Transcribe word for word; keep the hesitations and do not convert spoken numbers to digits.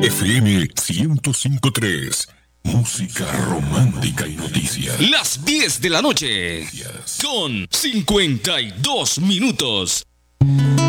F M ciento cinco punto tres. Música romántica y noticias. Las diez de la noche. Con cincuenta y dos minutos.